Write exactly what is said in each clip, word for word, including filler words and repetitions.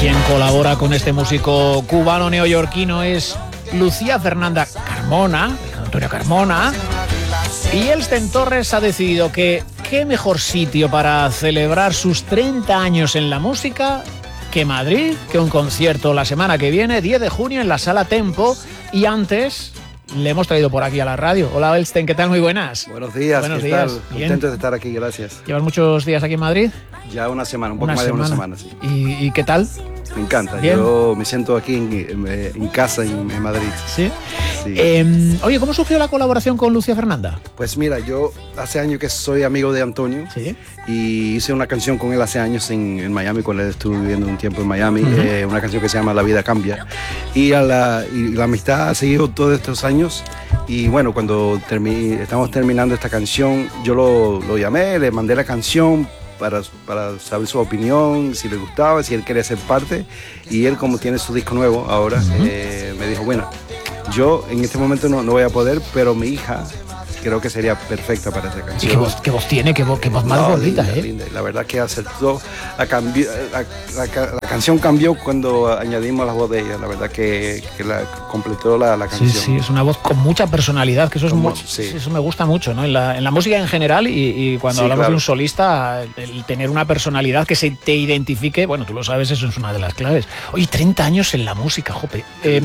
Quien colabora con este músico cubano neoyorquino es Lucía Fernanda Carmona, Antonio Carmona, y Elsten Torres ha decidido que qué mejor sitio para celebrar sus treinta años en la música que Madrid, que un concierto la semana que viene, diez de junio, en la Sala Tempo, y antes le hemos traído por aquí a la radio. Hola Elsten, ¿qué tal? Muy buenas. Buenos días, Buenos ¿qué días. tal? Bien. Contento de estar aquí, gracias. ¿Llevas muchos días aquí en Madrid? Ya una semana, un poco Una más semana. de una semana, sí. ¿Y, y qué tal? Me encanta, Bien. yo me siento aquí en, en, en casa, en, en Madrid. Sí. Sí. Eh, oye, ¿cómo surgió la colaboración con Lucía Fernanda? Pues mira, yo hace años que soy amigo de Antonio. Sí. Y hice una canción con él hace años en, en Miami, cuando él estuvo viviendo un tiempo en Miami, Uh-huh. eh, una canción que se llama La vida cambia. Y, a la, y la amistad ha seguido todos estos años. Y bueno, cuando termi- estamos terminando esta canción, yo lo, lo llamé, le mandé la canción para, para saber su opinión, si le gustaba, si él quería ser parte. Y él, como tiene su disco nuevo ahora, Uh-huh. eh, me dijo, bueno, yo en este momento no, no voy a poder, pero mi hija creo que sería perfecta para esa Sí, canción. qué voz, qué voz tiene, qué voz, qué voz más No, bonita, linda, ¿eh? linda. La verdad que acertó. La, cambi- la, la, la canción cambió cuando añadimos la voz de ella. La verdad que, que la completó la, la Sí, canción. sí, es una voz con mucha personalidad, que eso, es Con mu- mucho, sí. eso me gusta mucho, ¿no? En la, en la música en general y, y cuando Sí, hablamos claro. de un solista, el tener una personalidad que se te identifique, bueno, tú lo sabes, eso es una de las claves. Oye, treinta años en la música, jope. Eh,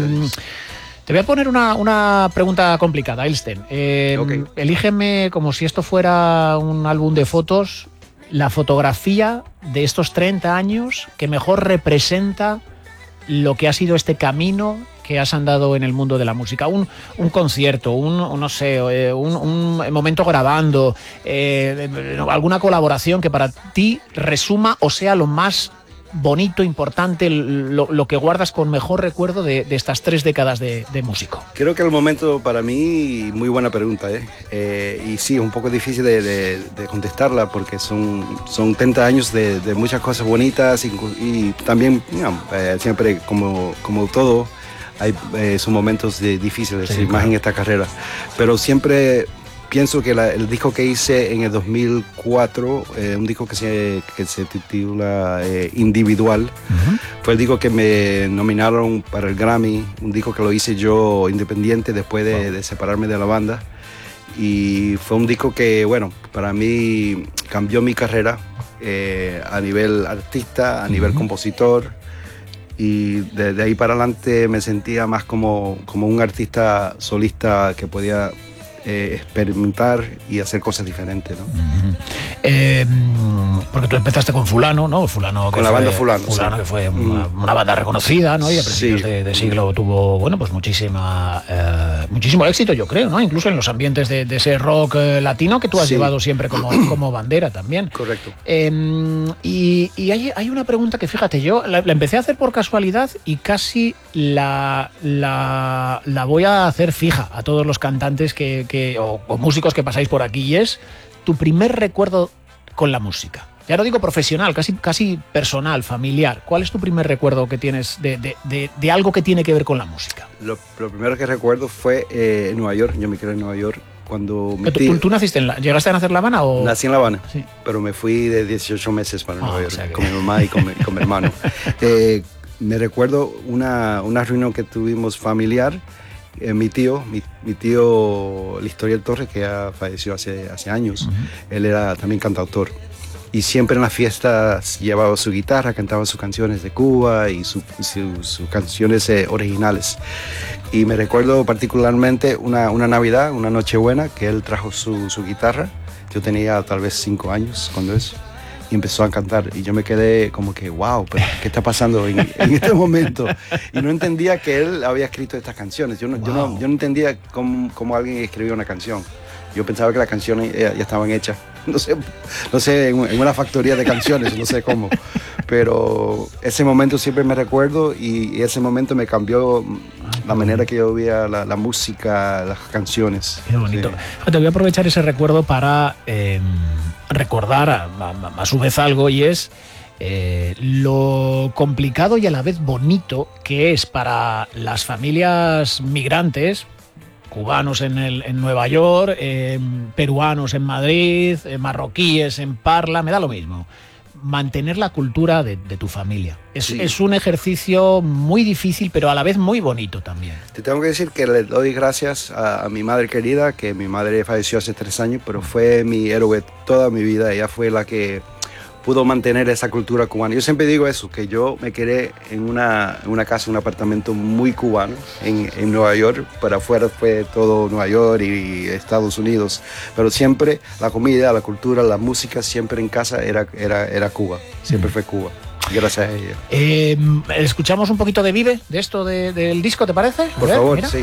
te voy a poner una, una pregunta complicada, Elsten. Eh, Ok. Elígeme, como si esto fuera un álbum de fotos, la fotografía de estos treinta años que mejor representa lo que ha sido este camino que has andado en el mundo de la música. Un, un concierto, un, un, no sé, eh, un, un momento grabando, eh, alguna colaboración que para ti resuma o sea lo más bonito, importante, lo, lo que guardas con mejor recuerdo de, de estas tres décadas de, de músico. Creo que el momento para mí, muy buena pregunta, ¿eh? Eh, y sí, un poco difícil de, de, de contestarla porque son, son treinta años de, de muchas cosas bonitas y, y también, you eh, siempre como, como todo, hay eh, son momentos de, difíciles, Sí, más claro. en esta carrera. Pero siempre pienso que la, el disco que hice en el dos mil cuatro, eh, un disco que se, que se titula eh, Individual, Uh-huh. fue el disco que me nominaron para el Grammy, un disco que lo hice yo independiente después de, Wow. de separarme de la banda. Y fue un disco que, bueno, para mí cambió mi carrera eh, a nivel artista, a nivel Uh-huh. compositor. Y desde ahí para adelante me sentía más como, como un artista solista que podía eh, experimentar y hacer cosas diferentes, ¿no? Uh-huh. Eh, porque tú empezaste con Fulano, ¿no? Fulano que Con la fue, banda Fulano, Fulano, sí. que fue una, Mm. una banda reconocida, ¿no? Y a principios Sí. de, de siglo tuvo, bueno, pues muchísima, eh, muchísimo éxito, yo creo, ¿no? Incluso en los ambientes de, de ese rock eh, latino que tú has Sí. llevado siempre como, como bandera también. Correcto. Eh, y y hay, hay una pregunta que, fíjate, yo la, la empecé a hacer por casualidad y casi la, la, la voy a hacer fija a todos los cantantes que, que, o, o músicos que pasáis por aquí, y es tu primer recuerdo con la música. Ya no digo profesional, casi, casi personal, familiar. ¿Cuál es tu primer recuerdo que tienes de, de, de, de algo que tiene que ver con la música? Lo, lo primero que recuerdo fue eh, en Nueva York. Yo me crié en Nueva York cuando mi ¿Tú, tío- tú, tú naciste en la, ¿Llegaste a nacer en La Habana o...? Nací en La Habana, Sí. pero me fui de dieciocho meses para Ah, Nueva o York sea que- con mi mamá y con mi, con mi hermano. Eh, me recuerdo una, una reunión que tuvimos familiar. Eh, mi tío, mi, mi tío Listoriel Torres, que ya falleció hace, hace años, Uh-huh. él era también cantautor. Y siempre en las fiestas llevaba su guitarra, cantaba sus canciones de Cuba y su- su- sus canciones eh, originales. Y me recuerdo particularmente una, una Navidad, una Nochebuena, que él trajo su, su guitarra. Yo tenía tal vez cinco años cuando eso. Y empezó a cantar. Y yo me quedé como que, wow, pero ¿qué está pasando en, en este momento? Y no entendía que él había escrito estas canciones. Yo no, yo no, yo no entendía cómo, cómo alguien escribía una canción. Yo pensaba que las canciones ya, ya estaban hechas. No sé, no sé en, en una factoría de canciones, no sé cómo. Pero ese momento siempre me recuerdo y ese momento me cambió la manera que yo veía la, la música, las canciones. Qué bonito. Sí. Te voy a aprovechar ese recuerdo para eh, recordar a, a, a su vez algo, y es eh, lo complicado y a la vez bonito que es para las familias migrantes, cubanos en, el, en Nueva York, eh, peruanos en Madrid, eh, marroquíes en Parla, me da lo mismo. mantener la cultura de, de tu familia. Es, sí. es un ejercicio muy difícil, pero a la vez muy bonito también. Te tengo que decir que le doy gracias a, a mi madre querida, que mi madre falleció hace tres años, pero fue mi héroe toda mi vida. Ella fue la que pudo mantener esa cultura cubana. Yo siempre digo eso, que yo me quedé en una, en una casa, un apartamento muy cubano en, en Nueva York. Para afuera fue todo Nueva York y Estados Unidos, pero siempre la comida, la cultura, la música, siempre en casa era, era, era Cuba, siempre fue Cuba. Gracias a ella. Eh, ¿Escuchamos un poquito de Vive, de esto de, del disco, te parece? A Por ver, favor, mira. sí.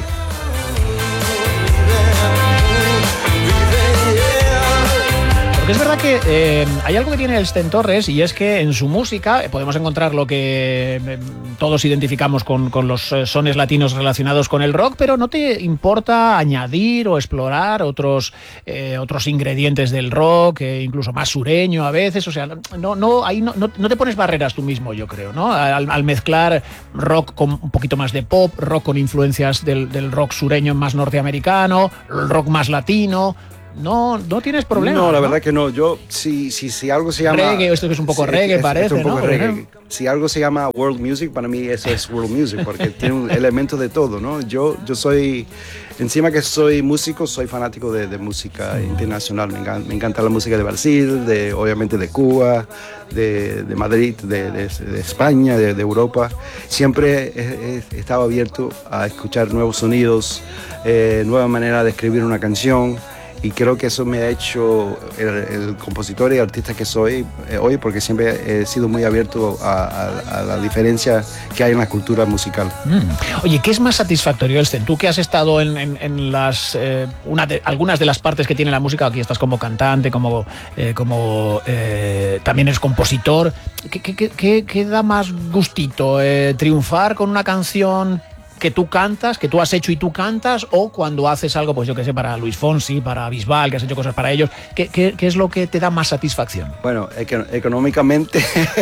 Porque es verdad que eh, hay algo que tiene el Stentorres, y es que en su música podemos encontrar lo que eh, todos identificamos con, con los sones latinos relacionados con el rock, pero no te importa añadir o explorar otros, eh, otros ingredientes del rock, eh, incluso más sureño a veces. O sea, no, no, ahí no, no, no te pones barreras tú mismo, yo creo, ¿no? Al, al mezclar rock con un poquito más de pop, rock con influencias del, del rock sureño más norteamericano, rock más latino. No, no tienes problema. No, la ¿no? verdad que no. Yo, si, si, si algo se llama... Reggae, esto que es un poco sí, reggae, es, parece, es un poco ¿no? reggae. Si algo se llama world music, para mí eso es world music, porque tiene un elemento de todo, ¿no? Yo, yo soy, encima que soy músico, soy fanático de, de música internacional. Me encanta, me encanta la música de Brasil, de, obviamente de Cuba, de, de Madrid, de, de, de España, de, de Europa. Siempre he, he estado abierto a escuchar nuevos sonidos, eh, nueva manera de escribir una canción. Y creo que eso me ha hecho el, el compositor y artista que soy eh, hoy, porque siempre he sido muy abierto a, a, a la diferencia que hay en la cultura musical. Mm. Oye, ¿qué es más satisfactorio, Elsten? Tú que has estado en, en, en las, eh, una de, algunas de las partes que tiene la música, aquí estás como cantante, como, eh, como eh, también eres compositor. ¿Qué, qué, qué, qué da más gustito? Eh, ¿Triunfar con una canción que tú cantas, que tú has hecho y tú cantas, o cuando haces algo, pues yo que sé, para Luis Fonsi, para Bisbal, que has hecho cosas para ellos? ¿Qué, qué, qué es lo que te da más satisfacción? Bueno, económicamente,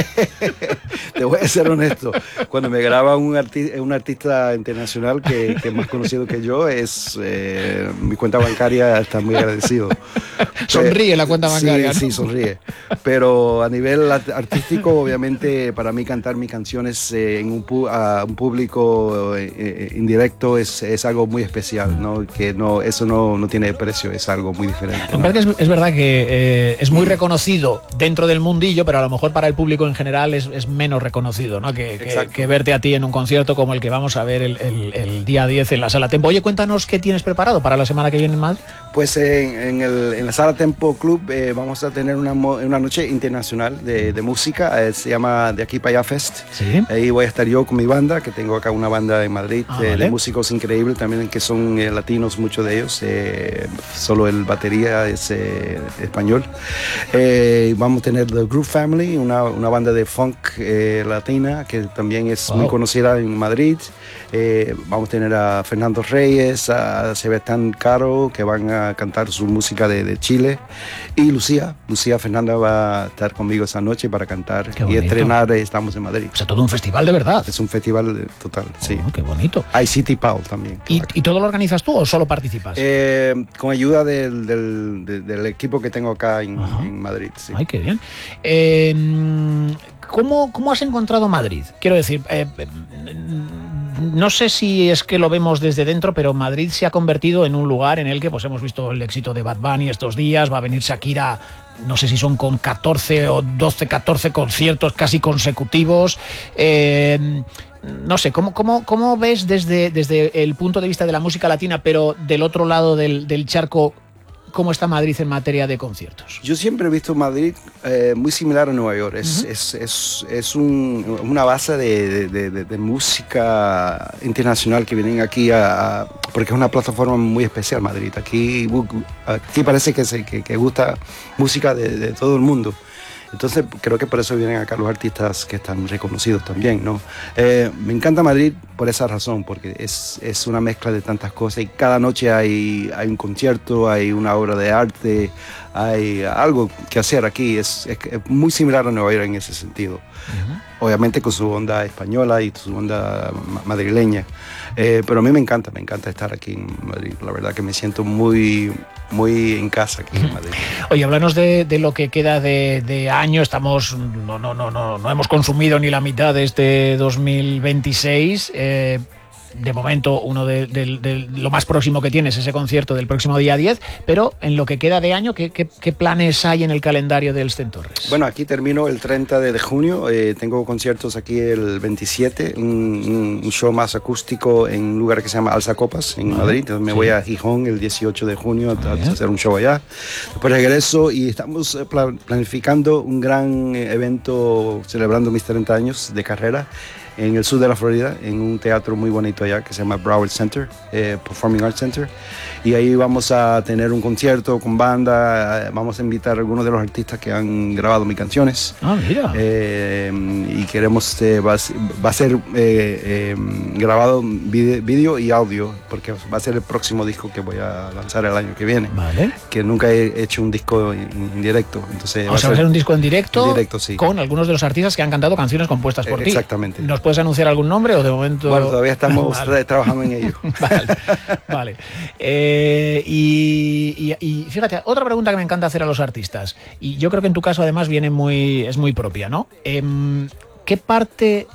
te voy a ser honesto, cuando me graba un, arti un artista internacional que, que es más conocido que yo, es eh, mi cuenta bancaria está muy agradecido. Sonríe la cuenta bancaria, sí, ¿no? Sí, sonríe. Pero a nivel artístico, obviamente, para mí cantar mis canciones eh, en un, pu a un público eh, indirecto es, es algo muy especial, ¿no? Que no, eso no, no tiene precio, es algo muy diferente, ¿no? Es, es verdad que eh, es muy reconocido dentro del mundillo, pero a lo mejor para el público en general es, es menos reconocido, ¿no? Que, que, que verte a ti en un concierto como el que vamos a ver el, el, el día diez en la Sala Tempo. Oye, cuéntanos qué tienes preparado para la semana que viene en Madrid. Pues en, en, el, en la Sala Tempo Club eh, vamos a tener una, una noche internacional de, de música, eh, se llama De Aquí para Allá Fest. ¿Sí? Ahí voy a estar yo con mi banda, que tengo acá una banda en Madrid. Ah, de, vale. de músicos increíbles también, que son eh, latinos, muchos de ellos, eh, solo el batería es eh, español. Eh, vamos a tener The Groove Family, una, una banda de funk eh, latina que también es wow. muy conocida en Madrid. Eh, vamos a tener a Fernando Reyes, a Sebastián Caro, que van a cantar su música de, de Chile, y Lucía, Lucía Fernanda va a estar conmigo esa noche para cantar y estrenar Estamos en Madrid. O sea, todo un festival de verdad. Es un festival total, oh, sí. Qué bonito. Hay City Paul también. ¿Y, ¿Y todo lo organizas tú o solo participas? Eh, con ayuda del, del, del, del equipo que tengo acá en, en Madrid, sí. Ay, qué bien. Eh, ¿cómo, ¿Cómo has encontrado Madrid? Quiero decir, eh, no sé si es que lo vemos desde dentro, pero Madrid se ha convertido en un lugar en el que pues hemos visto el éxito de Bad Bunny estos días, va a venir Shakira, no sé si son con catorce o doce, catorce conciertos casi consecutivos. Eh, no sé, ¿cómo, cómo, cómo ves desde, desde el punto de vista de la música latina, pero del otro lado del, del charco, cómo está Madrid en materia de conciertos? Yo siempre he visto Madrid eh, muy similar a Nueva York. Es, uh-huh. es, es, es un, una base de, de, de, de música internacional que vienen aquí a, a, porque es una plataforma muy especial Madrid. Aquí, aquí parece que, se, que, que gusta música de, de todo el mundo. Entonces creo que por eso vienen acá los artistas que están reconocidos también, ¿no? Eh, me encanta Madrid por esa razón, porque es, es una mezcla de tantas cosas y cada noche hay, hay un concierto, hay una obra de arte, hay algo que hacer aquí. Es, es, es muy similar a Nueva York en ese sentido. Uh-huh. Obviamente con su onda española y su onda madrileña. Eh, pero a mí me encanta, me encanta estar aquí en Madrid. La verdad que me siento muy, muy en casa aquí en Madrid. Oye, háblanos de, de lo que queda de, de año. Estamos, no, no, no, no, no hemos consumido ni la mitad de este dos mil veintiséis. Eh, De momento, uno de, de, de lo más próximo que tienes, ese concierto del próximo día diez, pero en lo que queda de año, ¿qué, qué, qué planes hay en el calendario de Elsten Torres? Bueno, aquí termino el treinta de junio, eh, tengo conciertos aquí el veintisiete, un, un show más acústico en un lugar que se llama Alzacopas, en Madrid. Entonces me sí. voy a Gijón el dieciocho de junio a, a hacer un show allá. Después regreso y estamos planificando un gran evento celebrando mis treinta años de carrera en el sur de la Florida, en un teatro muy bonito allá que se llama Broward Center, eh, Performing Arts Center, y ahí vamos a tener un concierto con banda, vamos a invitar a algunos de los artistas que han grabado mis canciones. Ah, mira. Eh, y queremos, eh, va, va a ser eh, eh, grabado vídeo y audio, porque va a ser el próximo disco que voy a lanzar el año que viene. Vale. Que nunca he hecho un disco en, en directo. Entonces, o va sea, va a ser un disco en directo, en directo sí. con algunos de los artistas que han cantado canciones compuestas por eh, ti. Exactamente. ¿Nos puedes anunciar algún nombre o de momento...? Bueno, todavía estamos vale. trabajando en ello. Vale, vale. Eh, y, y, y fíjate, otra pregunta que me encanta hacer a los artistas, y yo creo que en tu caso además viene muy, es muy propia, ¿no? Eh, ¿Qué parte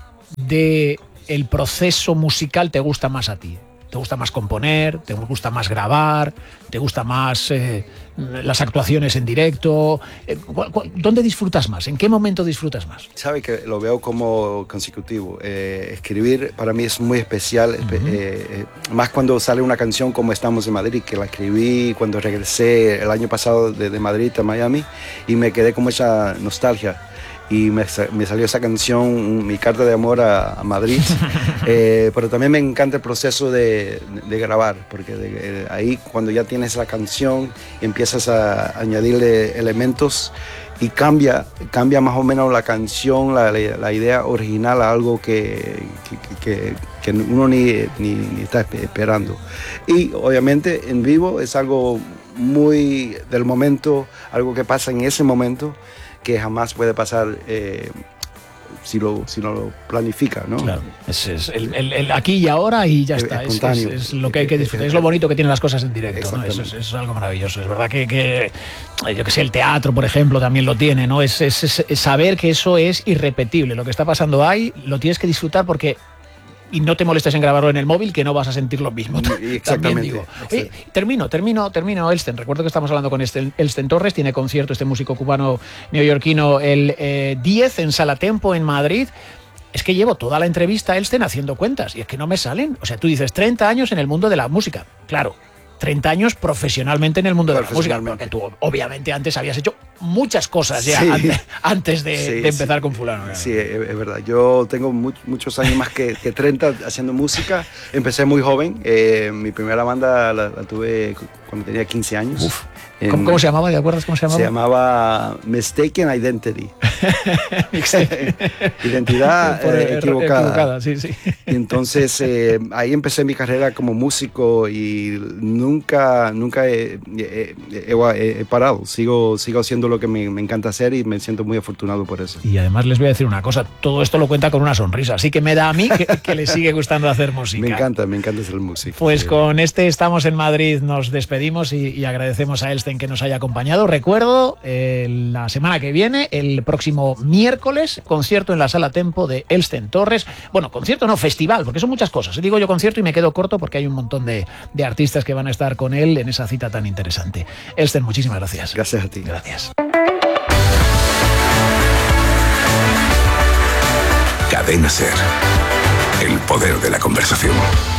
del proceso musical te gusta más a ti? ¿Te gusta más componer? ¿Te gusta más grabar? ¿Te gusta más eh, las actuaciones en directo? Eh, ¿Dónde disfrutas más? ¿En qué momento disfrutas más? Sabe que lo veo como consecutivo. Eh, escribir para mí es muy especial, uh-huh. eh, eh, más cuando sale una canción como Estamos en Madrid, que la escribí cuando regresé el año pasado de, de Madrid a Miami y me quedé con esa nostalgia. Y me, me salió esa canción, mi carta de amor a, a Madrid. eh, pero también me encanta el proceso de, de, de grabar, porque de, de, ahí cuando ya tienes la canción empiezas a añadirle elementos y cambia, cambia más o menos la canción, la, la, la idea original a algo que, que, que, que uno ni, ni, ni está esperando. Y obviamente en vivo es algo muy del momento, algo que pasa en ese momento, que jamás puede pasar eh, si, lo, si no lo planifica, ¿no? Claro, es, es el, el, el aquí y ahora y ya está. Es, es, es lo que hay que disfrutar. Es lo bonito que tienen las cosas en directo, ¿no? Eso es, es algo maravilloso. Es verdad que, que, yo que sé, el teatro, por ejemplo, también lo tiene, ¿no? Es, es, es, es saber que eso es irrepetible. Lo que está pasando ahí lo tienes que disfrutar porque... Y no te molestes en grabarlo en el móvil, que no vas a sentir lo mismo. Exactamente. Digo. Oye, termino, termino, termino Elsten. Recuerdo que estamos hablando con Elsten, Elsten Torres, tiene concierto este músico cubano neoyorquino el eh, diez en Sala Tempo en Madrid. Es que llevo toda la entrevista a Elsten haciendo cuentas y es que no me salen. O sea, tú dices treinta años en el mundo de la música. Claro, treinta años profesionalmente en el mundo de la música, porque tú obviamente antes habías hecho muchas cosas ya sí. antes, antes de, sí, de empezar sí. con fulano. Claro. Sí, es, es verdad. Yo tengo much, muchos años más que, que treinta haciendo música. Empecé muy joven. Eh, mi primera banda la, la tuve cuando tenía quince años. Uf. En, ¿Cómo, ¿Cómo se llamaba? ¿Te acuerdas cómo se llamaba? Se llamaba Mistaken Identity. Identidad eh, equivocada. equivocada sí, sí. Y entonces eh, ahí empecé mi carrera como músico y nunca, nunca he, he, he, he parado. Sigo, sigo haciendo lo que me, me encanta hacer y me siento muy afortunado por eso. Y además les voy a decir una cosa, todo esto lo cuenta con una sonrisa, así que me da a mí que, que le sigue gustando hacer música. Me encanta, me encanta hacer música. Pues sí. Con este Estamos en Madrid nos despedimos y, y agradecemos a Elsten que nos haya acompañado. Recuerdo, eh, la semana que viene, el próximo miércoles, concierto en la Sala Tempo de Elsten Torres. Bueno, concierto no, festival, porque son muchas cosas. Digo yo concierto y me quedo corto porque hay un montón de, de artistas que van a estar con él en esa cita tan interesante. Elsten, muchísimas gracias. Gracias a ti. Gracias. Cadena SER. El poder de la conversación.